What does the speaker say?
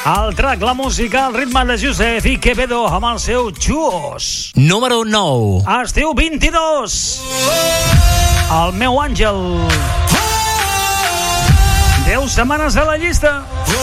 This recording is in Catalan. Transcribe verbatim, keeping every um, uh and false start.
El track, la música, el ritme de Joseph i Quevedo amb el seu Xuos. Número nou. Estiu vint-i-dos. El meu àngel. deu setmanes a la llista.